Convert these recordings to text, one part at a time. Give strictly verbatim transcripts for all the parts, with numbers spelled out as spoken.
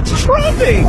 What's trending?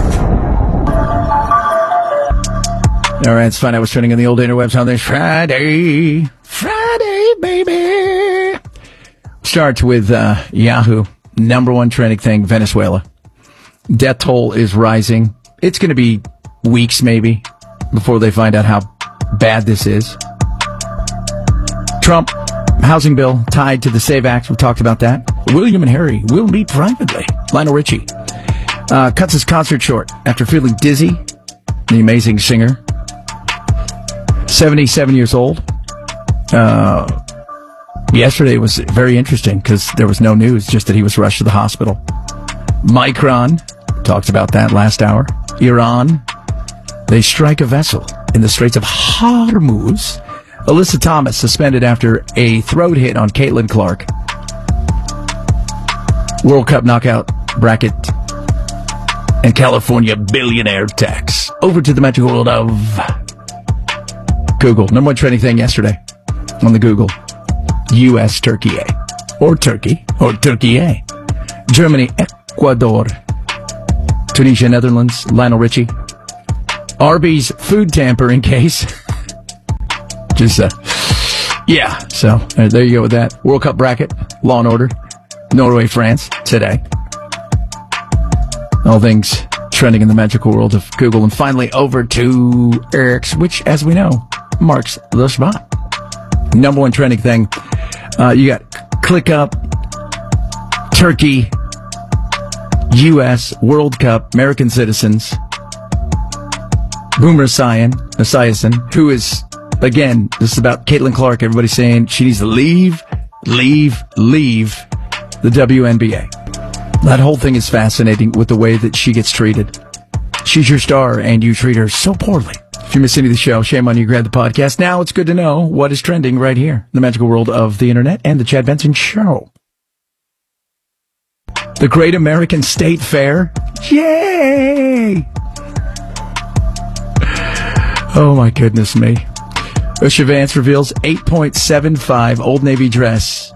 All right, let's find out what's trending on the old interwebs on this Friday. Friday, baby. Starts with uh, Yahoo. Number one trending thing, Venezuela. Death toll is rising. It's going to be weeks, maybe, before they find out how bad this is. Trump, housing bill tied to the SAVE Act. We talked about that. William and Harry will meet privately. Lionel Richie uh, cuts his concert short after feeling dizzy. The amazing singer. seventy-seven years old. Uh, yesterday was very interesting because there was no news, just that he was rushed to the hospital. Micron, talked about that last hour. Iran, they strike a vessel in the Straits of Hormuz. Alyssa Thomas suspended after a throat hit on Caitlin Clark. World Cup knockout bracket and California billionaire tax. Over to the magical world of Google. Number one trending thing yesterday on the Google. U S Turkey A. Or Turkey. Or Turkey A. Germany, Ecuador. Tunisia, Netherlands. Lionel Richie. Arby's food tampering case. Just, uh, yeah. So, uh, there you go with that. World Cup bracket. Law and Order. Norway, France. Today. All things trending in the magical world of Google. And finally, over to X, which, as we know, marks the spot. Number one trending thing. Uh, you got ClickUp, Turkey, U S, World Cup, American citizens, Boomer Esiason, Esiason, who is, again, this is about Caitlin Clark. Everybody's saying she needs to leave, leave, leave the W N B A. That whole thing is fascinating with the way that she gets treated. She's your star, and you treat her so poorly. If you miss any of the show, shame on you. Grab the podcast. Now it's good to know what is trending right here in the magical world of the internet and the Chad Benson Show. The Great American State Fair. Yay! Oh, my goodness me. Usha Vance reveals eight point seven five Old Navy dress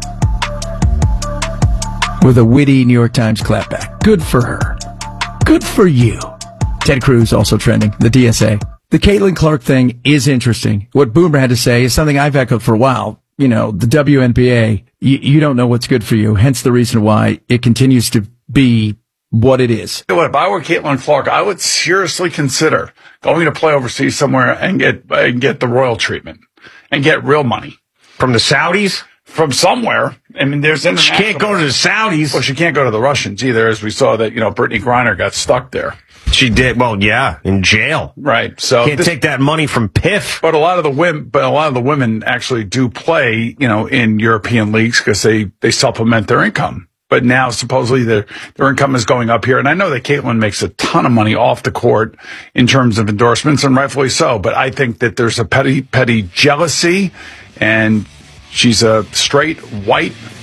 with a witty New York Times clapback. Good for her. Good for you. Ted Cruz also trending. The D S A. The Caitlin Clark thing is interesting. What Boomer had to say is something I've echoed for a while. You know, the W N B A, you, you don't know what's good for you. Hence the reason why it continues to be what it is. What, if I were Caitlin Clark, I would seriously consider going to play overseas somewhere and get and get the royal treatment and get real money. From the Saudis? From somewhere. I mean, there's international. She can't go to the Saudis. Well, she can't go to the Russians either, as we saw that, you know, Brittany Griner got stuck there. She did. Well, yeah, in jail. Right. So can't this, take that money from P I F. But a lot of the women, but a lot of the women actually do play, you know, in European leagues because they, they supplement their income. But now supposedly their, their income is going up here. And I know that Caitlin makes a ton of money off the court in terms of endorsements, and rightfully so. But I think that there's a petty, petty jealousy, and she's a straight white